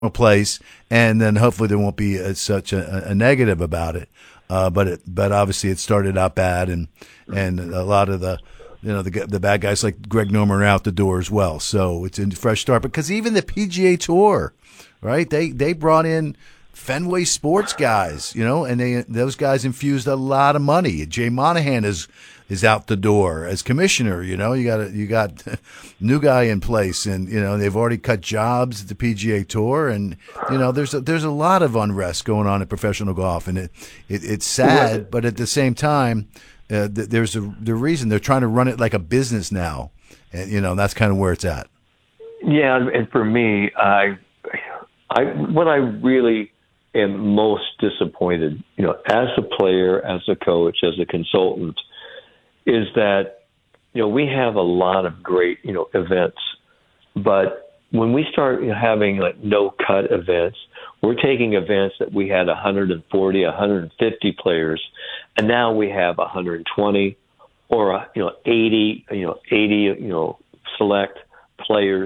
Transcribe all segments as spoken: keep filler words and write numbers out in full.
place, and then hopefully there won't be a, such a, a negative about it. Uh, but it, but obviously it started out bad, and and a lot of the you know the the bad guys like Greg Norman are out the door as well. So it's a fresh start, because even the P G A Tour, right? They they brought in Fenway Sports guys, you know, and they those guys infused a lot of money. Jay Monahan is is out the door as commissioner. You know, you got a, you got a new guy in place, and you know they've already cut jobs at the P G A Tour, and you know there's a, there's a lot of unrest going on in professional golf, and it, it it's sad, but at the same time, uh, th- there's a the reason they're trying to run it like a business now, and you know that's kind of where it's at. Yeah, and for me, I I what I really am most disappointed, you know, as a player, as a coach, as a consultant, is that, you know, we have a lot of great, you know, events, but when we start, you know, having like no-cut events, we're taking events that we had one hundred forty, one hundred fifty players, and now we have one hundred twenty or, you know, eighty, you know, eighty, you know, select players.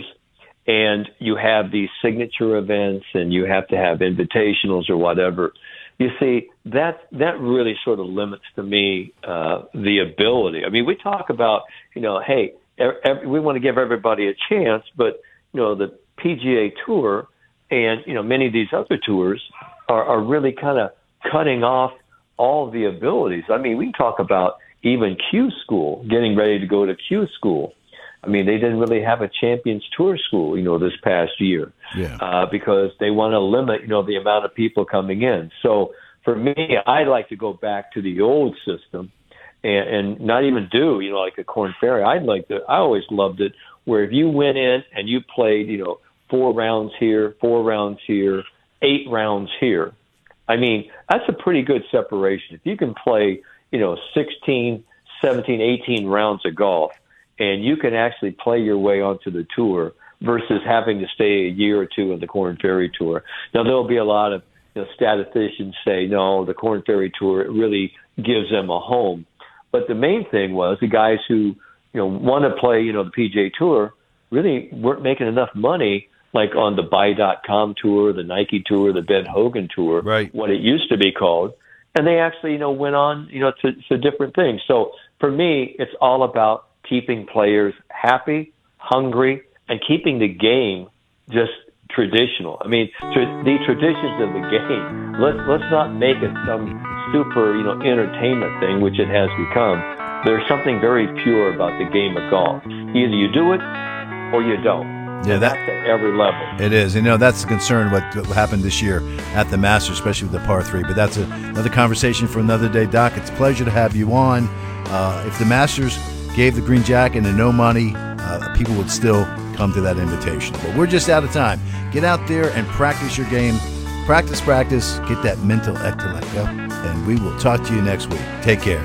And you have these signature events, and you have to have invitationals or whatever. You see, that that really sort of limits to me uh, the ability. I mean, we talk about, you know, hey, every, we want to give everybody a chance, but, you know, the P G A Tour and, you know, many of these other tours are, are really kind of cutting off all the abilities. I mean, we can talk about even Q School, getting ready to go to Q School. I mean, they didn't really have a Champions Tour school, you know, this past year, yeah. uh, because they want to limit, you know, the amount of people coming in. So for me, I like to go back to the old system and, and not even do, you know, like a Corn Ferry. I'd like to, I always loved it, where if you went in and you played, you know, four rounds here, four rounds here, eight rounds here. I mean, that's a pretty good separation. If you can play, you know, sixteen, seventeen, eighteen rounds of golf, and you can actually play your way onto the tour versus having to stay a year or two in the Corn Ferry Tour. Now, there'll be a lot of, you know, statisticians say, no, the Corn Ferry Tour, it really gives them a home. But the main thing was the guys who, you know, want to play, you know, the P G A Tour really weren't making enough money, like on the buy dot com Tour, the Nike Tour, the Ben Hogan Tour, right, what it used to be called. And they actually, you know, went on, you know, to, to different things. So for me, it's all about keeping players happy, hungry, and keeping the game just traditional. I mean, tra- the traditions of the game. Let's let's not make it some super, you know, entertainment thing, which it has become. There's something very pure about the game of golf. Either you do it or you don't. Yeah, that, that's at every level. It is. You know, that's the concern what, what happened this year at the Masters, especially with the par three. But that's a, another conversation for another day, Doc. It's a pleasure to have you on. Uh, if the Masters gave the green jacket and no money, uh, people would still come to that invitation. But we're just out of time. Get out there and practice your game. Practice, practice. Get that mental intellect up. And we will talk to you next week. Take care.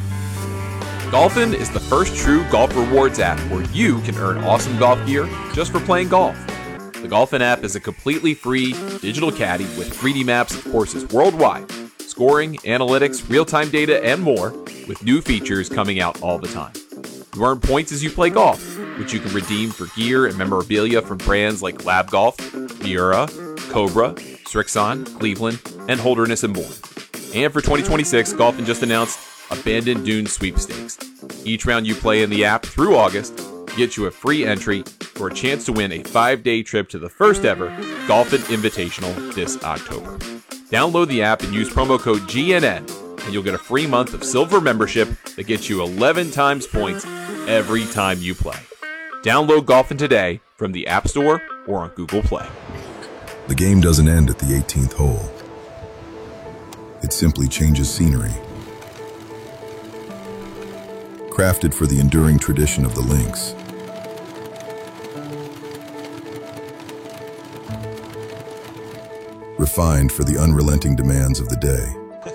Golfin is the first true golf rewards app where you can earn awesome golf gear just for playing golf. The Golfin app is a completely free digital caddy with three D maps of courses worldwide, scoring, analytics, real-time data, and more, with new features coming out all the time. You earn points as you play golf, which you can redeem for gear and memorabilia from brands like Lab Golf, Miura, Cobra, Srixon, Cleveland, and Holderness and Bourne. And for twenty twenty-six, Golfin just announced Abandoned Dunes Sweepstakes. Each round you play in the app through August gets you a free entry for a chance to win a five-day trip to the first ever Golfin Invitational this October. Download the app and use promo code G N N, and you'll get a free month of silver membership that gets you eleven times points every time you play. Download Golfin today from the App Store or on Google Play. The game doesn't end at the eighteenth hole. It simply changes scenery. Crafted for the enduring tradition of the links. Refined for the unrelenting demands of the day.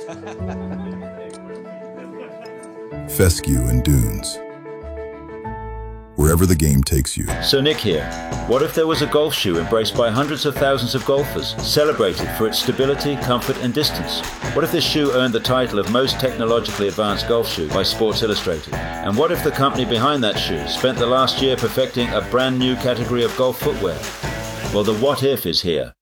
Fescue and dunes. Wherever the game takes you. So Nick here. What if there was a golf shoe embraced by hundreds of thousands of golfers, celebrated for its stability, comfort and distance? What if this shoe earned the title of most technologically advanced golf shoe by Sports Illustrated? And what if the company behind that shoe spent the last year perfecting a brand new category of golf footwear? Well, the what if is here.